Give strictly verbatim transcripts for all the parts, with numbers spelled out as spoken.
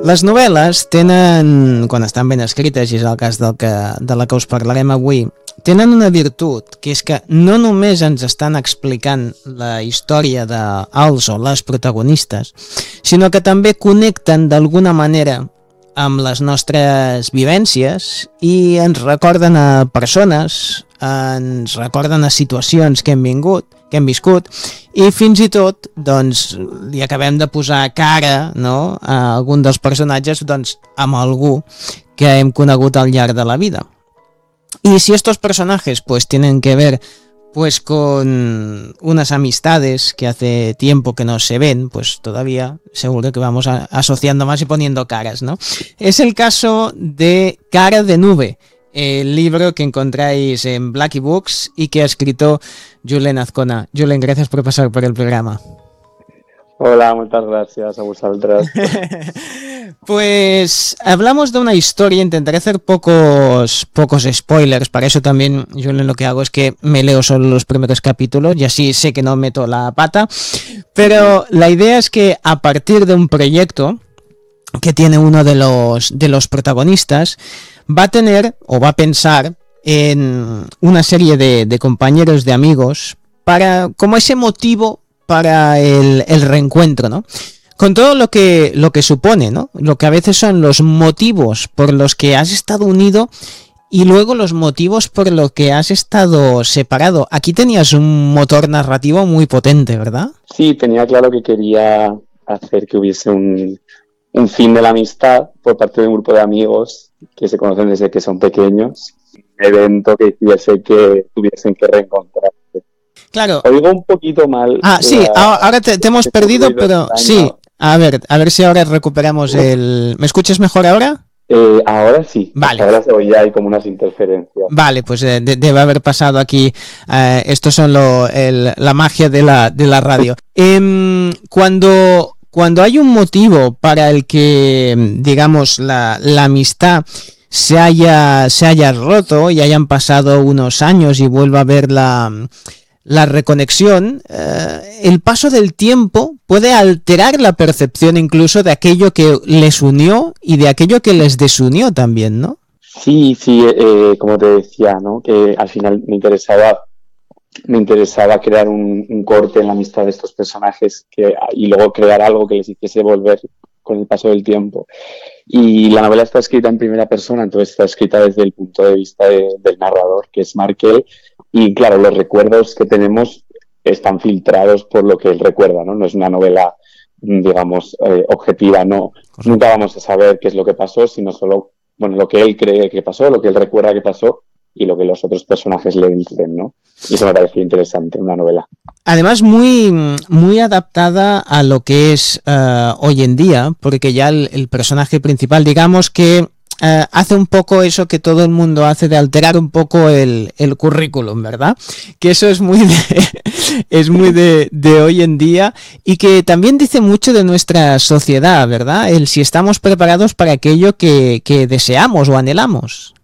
Les novel·les tenen, quan estan ben escrites, i és el cas del que, de la que us parlarem avui, tenen una virtut, que és que no només ens estan explicant la història dels o les protagonistes, sinó que també connecten d'alguna manera amb les nostres vivències i ens recorden a persones, ens recorden a situacions que hem vingut, que hem viscut, i fins i tot doncs, li acabem de posar cara, no?, a algun dels personatges, doncs, amb algú que hem conegut al llarg de la vida. Y si estos personajes pues tienen que ver pues con unas amistades que hace tiempo que no se ven, pues todavía seguro que vamos a, asociando más y poniendo caras, ¿no? Es el caso de Cara de Nube, el libro que encontráis en Blackie Books y que ha escrito Julen Azcona. Julen, gracias por pasar por el programa. Hola, muchas gracias a vosotros. Pues hablamos de una historia, intentaré hacer pocos pocos spoilers, para eso también yo lo que hago es que me leo solo los primeros capítulos y así sé que no meto la pata, pero la idea es que a partir de un proyecto que tiene uno de los, de los protagonistas, va a tener o va a pensar en una serie de, de compañeros, de amigos, para como ese motivo para el, el reencuentro, ¿no? Con todo lo que, lo que supone, ¿no? Lo que a veces son los motivos por los que has estado unido y luego los motivos por los que has estado separado. Aquí tenías un motor narrativo muy potente, ¿verdad? Sí, tenía claro que quería hacer que hubiese un, un fin de la amistad por parte de un grupo de amigos que se conocen desde que son pequeños. Un evento que hiciese que tuviesen que reencontrarse. Claro. Oigo un poquito mal. Ah, sí, la... ahora te, te hemos perdido, pero extraño. Sí. A ver, a ver si ahora recuperamos el... ¿Me escuchas mejor ahora? Eh, ahora sí. Vale. Ahora se oye, hay como unas interferencias. Vale, pues eh, de, debe haber pasado aquí. Eh, esto son lo, el, la magia de la, de la radio. Eh, cuando, cuando hay un motivo para el que, digamos, la, la amistad se haya, se haya roto y hayan pasado unos años y vuelva a haber la... La reconexión, eh, el paso del tiempo puede alterar la percepción incluso de aquello que les unió y de aquello que les desunió también, ¿no? Sí, sí, eh, como te decía, ¿no? Que al final me interesaba, me interesaba crear un, un corte en la amistad de estos personajes que, y luego crear algo que les hiciese volver con el paso del tiempo. Y la novela está escrita en primera persona, entonces está escrita desde el punto de vista de, del narrador, que es Markel. Y claro, los recuerdos que tenemos están filtrados por lo que él recuerda, ¿no? No es una novela, digamos, eh, objetiva, no. Correcto. Nunca vamos a saber qué es lo que pasó, sino solo, bueno, lo que él cree que pasó, lo que él recuerda que pasó y lo que los otros personajes le dicen, ¿no? Y eso me pareció interesante, una novela. Además, muy, muy adaptada a lo que es uh, hoy en día, porque ya el, el personaje principal, digamos que Uh, hace un poco eso que todo el mundo hace de alterar un poco el, el currículum, ¿verdad? Que eso es muy de, es muy de, de hoy en día y que también dice mucho de nuestra sociedad, ¿verdad? El si estamos preparados para aquello que, que deseamos o anhelamos.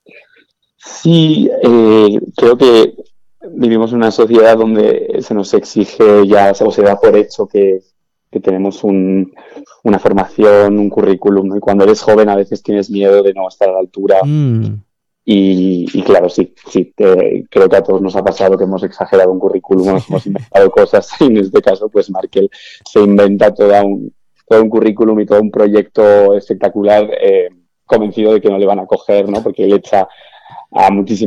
Sí, eh, creo que vivimos en una sociedad donde se nos exige ya, o se da por hecho que, que tenemos un... una formación, un currículum, ¿no? Y cuando eres joven a veces tienes miedo de no estar a la altura. Mm. Y, y claro, sí, sí, eh, creo que a todos nos ha pasado que hemos exagerado un currículum, nos hemos inventado cosas, y en este caso, pues Markel se inventa toda un, todo un currículum y todo un proyecto espectacular, eh, convencido de que no le van a coger, ¿no? Porque él echa a muchísimas